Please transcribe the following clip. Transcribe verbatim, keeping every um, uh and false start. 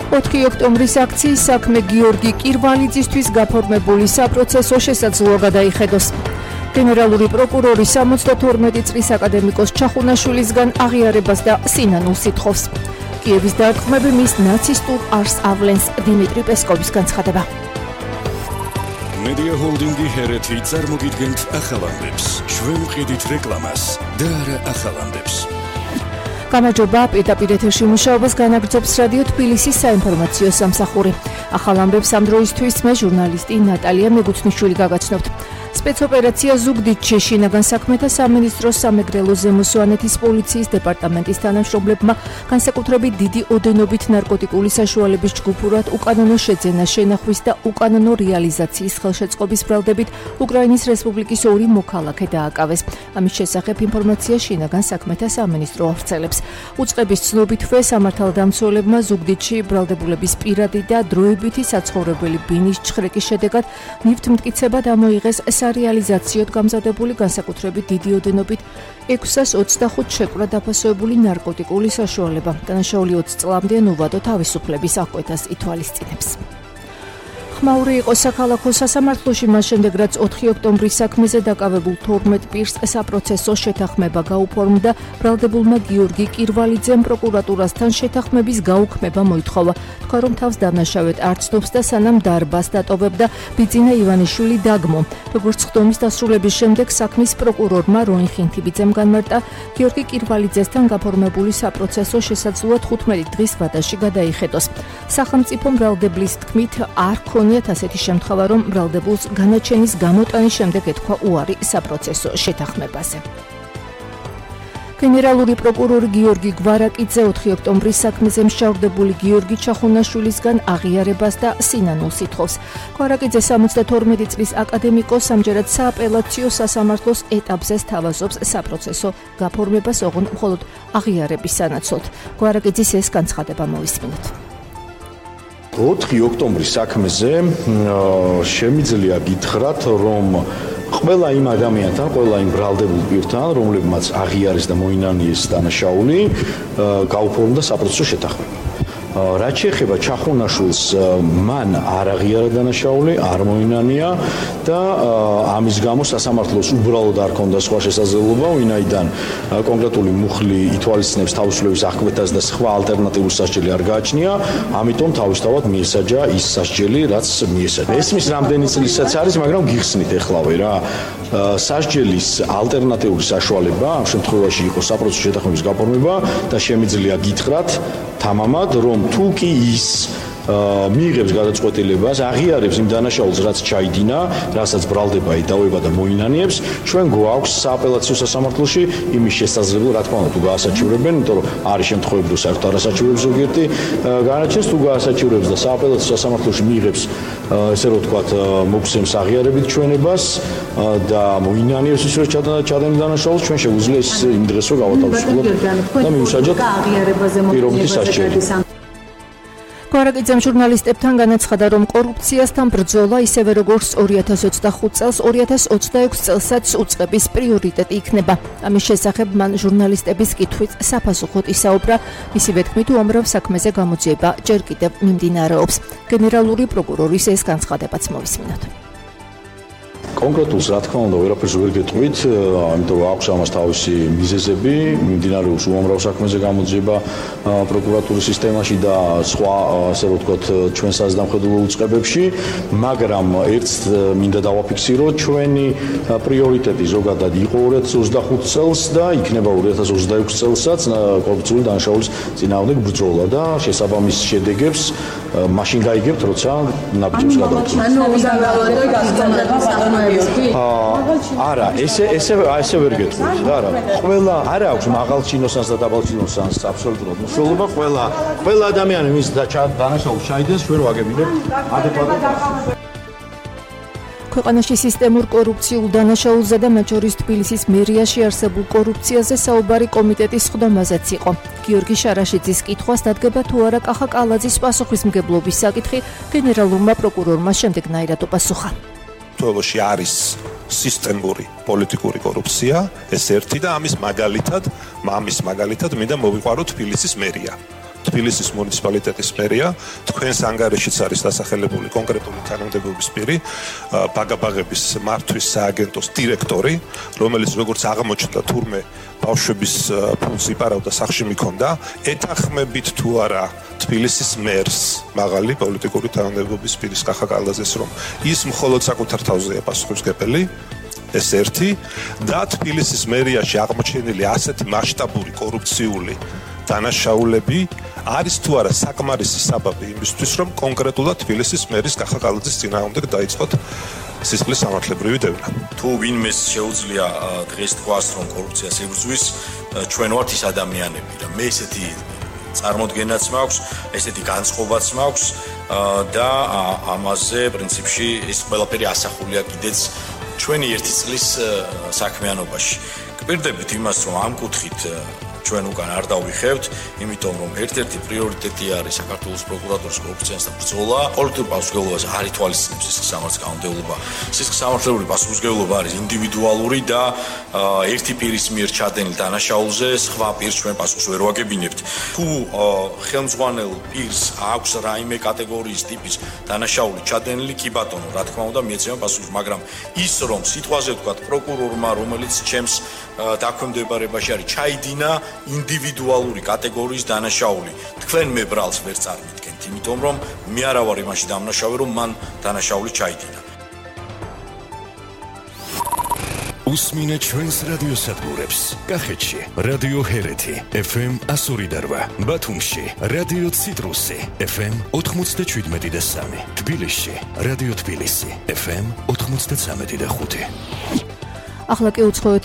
ოთხი ოქტომბრის აქციის საქმე გიორგი კირვალიძისთვის გაფორმებული საპროცესო შესაძლოა გადაიხედოს. გენერალური პროკურორი სამოცდათორმეტი წლის აკადემიკოს ჩახუნაშვილისგან აღიარებას და სინანულს ითხოვს. კიევის დარტყმები მის ნაცისტურ არსს ავლენს. დიმიტრი პესკოვის განცხადება. Media Holding-ი ჰერეთი წარმოგიდგენთ ახალამდებს. ჩვენ ვყიდით რეკლამას და არა ახალამდებს. გამარჯობა, პირდაპირ ეთერში მუშაობას განაგრძობს რადიო თბილისის საინფორმაციო სამსახური. ახალამდებს ამ დროისთვის მე ჟურნალისტი ნატალია მეგუთნიშვილი გაგაცნობთ. სპეცოპერაცია ზუგდიდში შინაგან საქმეთა სამინისტროს სამეგრელო ზემოსვანეთის პოლიციის დეპარტამენტის თანამშრომლებმა განსაკუთრებით დიდი ოდენობით ნარკოტიკული საშუალების ჯგუფურად უკანონო შეძენა შენახვის და უკანონო რეალიზაციის ხელშეწყობის ბრალდებით უკრაინის რესპუბლიკის ორი მოქალაქე დააკავეს. ამის შესახებ ინფორმაცია შინაგან საქმეთა სამინისტრო ავრცელებს. უწყების ცნობითვე სამართალდამცველებმა ზუგდიდში ბრალდებულების პირადი და დროებითი საცხოვრებელი ბინის ჩხრეკის შედეგად ნივთმტკიცება დამოიღეს სარეალიზაციოდ გამზადებული განსაკუთრებით დიდი ოდენობით ექვსას ოცდახუთ შეკვრა დაფასებული ნარკოტიკული საშუალება. დანაშაული ოცი წლამდე ნუვადო თავისუფლების აღკვეთას ითვალისწინებს. ხმაური იყო საქალაქო სასამართლოში მას შემდეგ, რაც ოთხი ოქტომბრის საქმეზე დაკავებულ თორმეტ პირს საპროცესო შეთანხმება გაუფორმდა. ბრალდებულმა გიორგი კირვალიძემ პროკურატურასთან შეთანხმების გაუქმება მოითხოვა. თქვა, რომ თავს დანაშავედ არ ცნობს და სანამ დარბას დატოვებდა ბიძინა ივანიშვილი დაგმო. როგორც ხდომის დასრულების შემდეგ საქმის პროკურორმა როინ ხინთიბიძემ განმარტა, გიორგი კირვალიძესთან გაფორმებული საპროცესო შესაძლოა თხუთმეტი დღის ვადაში გადაიხედოს. სახელმწიფო ბრალდებლის თქმით არ ქონიათ ასეთი შემთხვევა, რომ ბრალდებულს განაჩენის გამოტანის შემდეგ ეთქვა უარი საპროცესო შეთანხმებაზე. გენერალური პროკურორი გიორგი გვარაკიძე ოთხი ოქტომბრის საქმეზე მშავრდებული გიორგი ჩახუნაშვილისგან აღიარებას და სინანულს ითხოვს. გვარაკიძე სამოცდათორმეტი წლის აკადემიკოს ამჯერად სააპელაციო სასამართლოს ეტაპზე სთავაზობს საპროცესო გაფორმებას, ოღონდ მხოლოდ აღიარების სანაცვლოდ. გვარაკიძის ეს განცხადება მოვისმინოთ. ოთხი ოქტომბრის საქმეზე შემიძლია გითხრათ, რომ ყველა იმ ადამიანთან, ყველა იმ ბრალდებულ პირთან, რომლებმაც აღიარეს და მოინანიეს დანაშაული, გაუფორმდა საპროცესო შეთანხმება. რაც შეეხება ჩახუნაშვილს, მან არ აღიარა დანაშაული, არ მოინანია და ამის გამო სასამართლოს უბრალოდ არ ქონდა სხვა შესაძლებლობა, ვინაიდან კონკრეტული მუხლი ითვალისწინებს თავისუფლების აღკვეთას და სხვა ალტერნატიული სასჯელი არ გააჩნია, ამიტომ თავისთავად მიესაჯა ის სასჯელი, რაც მიესაჯა. ესმის რამდენი წლისაც არის, მაგრამ გიხსნით ეხლავე რა. სასჯელის ალტერნატიული საშუალება ამ შემთხვევაში იყო საპროცესო შეთანხმების გაფორმება და შემიძლია გითხრათ თამამად, რომ თუ კი ის მიიღებს გადაწყვეტილებას, აღიარებს იმ დანაშაულს, რაც ჩაიდინა, რასაც ბრალდება ედავება და მოინანიებს, ჩვენ გვაქვს სააპელაციო სასამართლოში იმის შესაძლებლობა, რა თქმა უნდა, თუ გაასაჩივრებენ, იმიტომ რომ არის შემთხვევები, რომ საერთოდ არ ასაჩივრებს ზოგიერთი განაჩენს, თუ გაასაჩივრებს და სააპელაციო სასამართლოში მიიღებს, ესე რომ ვთქვათ, მოგცემს აღიარებით ჩვენებას და მოინანიებს ის, რომ ჩადენილ დანაშაულს, ჩვენ შეგვიძლია ის იმ დღეს რო გავათავისუფლოთ და მივსაჯოთ პირობითი სასჯელი. გვარაკიძემ ჟურნალისტებთან განაცხადა, რომ კორუფციასთან ბრძოლა ისევე როგორც ორი ათას ოცდახუთ წელს, ორი ათას ოცდაექვსი წელსაც უწყების პრიორიტეტი იქნება. ამის შესახებ მან ჟურნალისტების კითხვით საფასუხოდ ისაუბრა. მისივე თქმით, უამრავ საქმეზე გამოძიება ჯერ კიდევ მიმდინარეობს. გენერალური პროკურორის ეს განცხადებაც მოვისმინოთ. კონკრეტულს რა თქმა უნდა ვერაფერს ვერ გეტყვით, იმიტომ რომ აქვს ამას თავისი მიზეზები, მიმდინარეობს უამრავ საქმეზე გამოძიება პროკურატურის სისტემაში და სხვა, ასე რომ ვთქვათ, ჩვენ საზედამხედველო უწყებებში, მაგრამ ერთს მინდა დავაფიქსიროთ, ჩვენი პრიორიტეტი ზოგადად იყო ორი ათას ოცდახუთ წელს და იქნება ორი ათას ოცდაექვსი წელსაც კორუფციული დანაშაულის წინააღმდეგ ბრძოლა და შესაბამის შედეგებს მაშინ გაიგებთ, როცა ნაბიჯებს გადავწყვეტთ. ანუ უნდა გავადო გასწავლება სანამ არა, ესე ესე ესე ვერ გეტყვით რა, არა. ყველა არა აქვს მაღალჩინოსანს და დაბალჩინოსანს აბსოლუტურად მნიშვნელობა, ყველა ყველა ადამიანი ვის დანაშაულს ჩაიდეს, ჩვენ ვაგებინებთ ადეკვატურად. ქვეყანაში სისტემურ კორუფციულ დანაშაულზე და მათ შორის თბილისის მერიაში არსებულ კორუფციაზე საუბარი კომიტეტის ხდომაზეც იყო. გიორგი შარაშიძის კითხვას დადგება თუ არა კახა კალაძის პასუხისმგებლობის საკითხი გენერალურმა პროკურორმა შემდეგნაირად უპასუხა. თვალოში არის სისტემური პოლიტიკური კორუფცია, ეს ერთი და ამის მაგალითად, ამის მაგალითად მინდა მოვიყვარო თბილისის მერია. თბილისის მუნიციპალიტეტის მერია, თქვენს ანგარიშიც არის დასახელებული კონკრეტული თანამდებობის პირი, ბაგაბაღების მართვის სააგენტოს დირექტორი, რომელიც როგორც აღმოჩნდა თურმე ბავშვების ფულს იპარავდა სახში მიქონდა, ეთანხმებით თუ არა თბილისის მერს, მაღალი პოლიტიკური თანამდებობის პირის კახა კალდაძეს, რომ ის მხოლოდ საკუთარ თავზეა პასუხისმგებელი, ეს ერთი და თბილისის მერიაში აღმოჩენილი ასეთი მასშტაბური კორუფციული დანაშაულები არის თუ არა საკმარისი საბაბი იმისთვის, რომ კონკრეტულად თბილისის მერის კახა კალაძის წინააღმდეგ დაიწყოთ სისხლის სამართლებრივი დევნა. თუ ვინმეს შეუძლია დღეს თქვას, რომ კორუფციას ებრძვის, ჩვენ ვართ ის ადამიანები და მე ესეთი წარმოდგენაც მაქვს, ესეთი განწყობაც მაქვს და ამაზე პრინციპში ეს ყველაფერი ასახულია კიდეც ჩვენი ერთი წლის საქმიანობაში. გპირდებით იმას, რომ ამ კუთხით ჩვენ უკან არ დავიხევთ, იმიტომ რომ ერთ-ერთი პრიორიტეტი არის საქართველოს პროკურატურის კორუფციასთან ბრძოლა. პოლიტიკურ პასუხისმგებლობას არ ითვალისწინებს სისხლის სამართლის კანონმდებლობა. სისხლის სამართლებრივი პასუხისმგებლობა არის ინდივიდუალური და ერთი პირის მიერ ჩადენილ დანაშაულზე სხვა პირს ჩვენ პასუხს ვერ ვაგებინებთ. თუ ხელმძღვანელ პირს აქვს რაიმე კატეგორიის ტიპის დანაშაული ჩადენილი, კი ბატონო, რა თქმა უნდა, მიეცემა პასუხს, მაგრამ ის რომ სიტყვაზე ვთქვათ პროკურორმა, რომელიც ჩემს დაქვემდებარებაში არის, ჩაიდინა ინდივიდუალური კატეგორიის დანაშაული. თქვენ მე ბრალს ვერ წარმიდგენთ, იმიტომ რომ მე არა ვარ იმაში დამნაშავე, რომ მან დანაშაული ჩაიდინა. უსმინეთ ჩვენს რადიოსადგურებს. კახეთში რადიო ჰერეთი ეფ ემ εκατო ორი და რვა, ბათუმში რადიო ციტრუსი ეფ ემ ოთხმოცდაშვიდმეტი და სამი, თბილისში რადიო თბილისი ეფ ემ ოთხმოცდაცამეტი და ხუთი. ახლა კი უცხოეთ